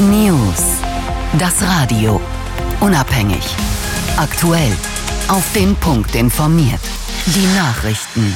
News. Das Radio. Unabhängig. Aktuell. Auf den Punkt informiert. Die Nachrichten.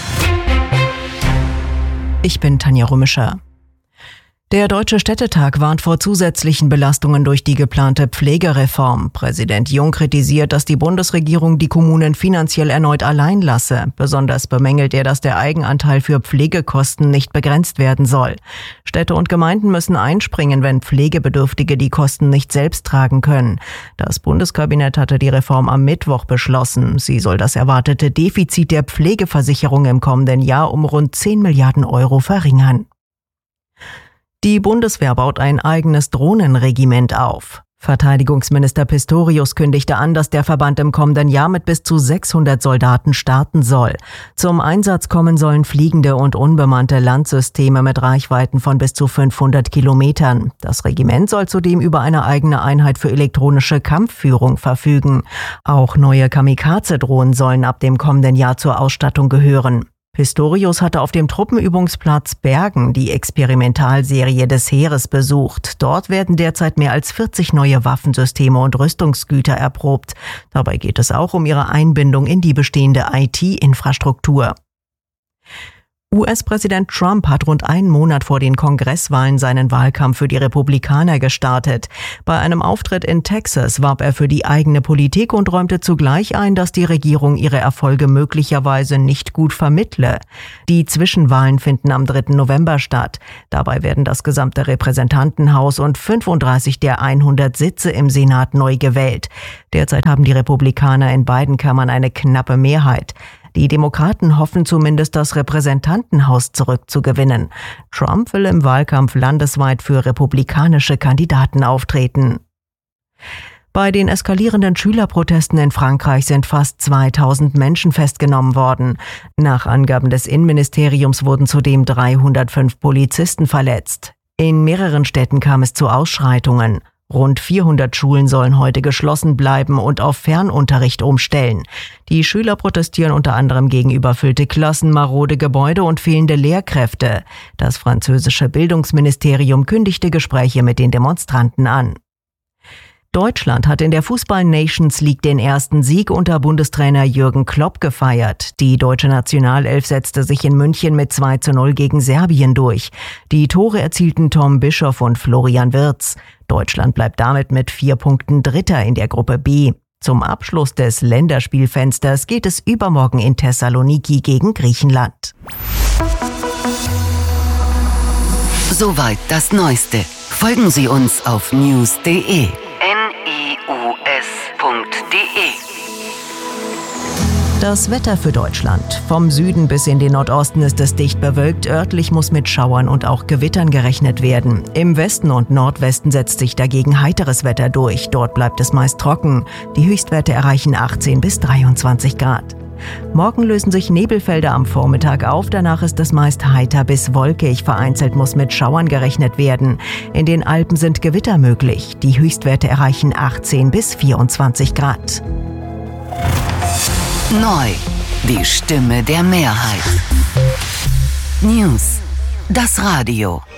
Ich bin Tanja Römischer. Der Deutsche Städtetag warnt vor zusätzlichen Belastungen durch die geplante Pflegereform. Präsident Jung kritisiert, dass die Bundesregierung die Kommunen finanziell erneut allein lasse. Besonders bemängelt er, dass der Eigenanteil für Pflegekosten nicht begrenzt werden soll. Städte und Gemeinden müssen einspringen, wenn Pflegebedürftige die Kosten nicht selbst tragen können. Das Bundeskabinett hatte die Reform am Mittwoch beschlossen. Sie soll das erwartete Defizit der Pflegeversicherung im kommenden Jahr um rund 10 Milliarden Euro verringern. Die Bundeswehr baut ein eigenes Drohnenregiment auf. Verteidigungsminister Pistorius kündigte an, dass der Verband im kommenden Jahr mit bis zu 600 Soldaten starten soll. Zum Einsatz kommen sollen fliegende und unbemannte Landsysteme mit Reichweiten von bis zu 500 Kilometern. Das Regiment soll zudem über eine eigene Einheit für elektronische Kampfführung verfügen. Auch neue Kamikaze-Drohnen sollen ab dem kommenden Jahr zur Ausstattung gehören. Pistorius hatte auf dem Truppenübungsplatz Bergen die Experimentalserie des Heeres besucht. Dort werden derzeit mehr als 40 neue Waffensysteme und Rüstungsgüter erprobt. Dabei geht es auch um ihre Einbindung in die bestehende IT-Infrastruktur. US-Präsident Trump hat rund einen Monat vor den Kongresswahlen seinen Wahlkampf für die Republikaner gestartet. Bei einem Auftritt in Texas warb er für die eigene Politik und räumte zugleich ein, dass die Regierung ihre Erfolge möglicherweise nicht gut vermittle. Die Zwischenwahlen finden am 3. November statt. Dabei werden das gesamte Repräsentantenhaus und 35 der 100 Sitze im Senat neu gewählt. Derzeit haben die Republikaner in beiden Kammern eine knappe Mehrheit. Die Demokraten hoffen zumindest, das Repräsentantenhaus zurückzugewinnen. Trump will im Wahlkampf landesweit für republikanische Kandidaten auftreten. Bei den eskalierenden Schülerprotesten in Frankreich sind fast 2000 Menschen festgenommen worden. Nach Angaben des Innenministeriums wurden zudem 305 Polizisten verletzt. In mehreren Städten kam es zu Ausschreitungen. Rund 400 Schulen sollen heute geschlossen bleiben und auf Fernunterricht umstellen. Die Schüler protestieren unter anderem gegen überfüllte Klassen, marode Gebäude und fehlende Lehrkräfte. Das französische Bildungsministerium kündigte Gespräche mit den Demonstranten an. Deutschland hat in der Fußball-Nations League den ersten Sieg unter Bundestrainer Jürgen Klopp gefeiert. Die deutsche Nationalelf setzte sich in München mit 2:0 gegen Serbien durch. Die Tore erzielten Tom Bischoff und Florian Wirtz. Deutschland bleibt damit mit 4 Punkten Dritter in der Gruppe B. Zum Abschluss des Länderspielfensters geht es übermorgen in Thessaloniki gegen Griechenland. Soweit das Neueste. Folgen Sie uns auf news.de. Das Wetter für Deutschland. Vom Süden bis in den Nordosten ist es dicht bewölkt. Örtlich muss mit Schauern und auch Gewittern gerechnet werden. Im Westen und Nordwesten setzt sich dagegen heiteres Wetter durch. Dort bleibt es meist trocken. Die Höchstwerte erreichen 18 bis 23 Grad. Morgen lösen sich Nebelfelder am Vormittag auf. Danach ist es meist heiter bis wolkig. Vereinzelt muss mit Schauern gerechnet werden. In den Alpen sind Gewitter möglich. Die Höchstwerte erreichen 18 bis 24 Grad. Neu. Die Stimme der Mehrheit. News. Das Radio.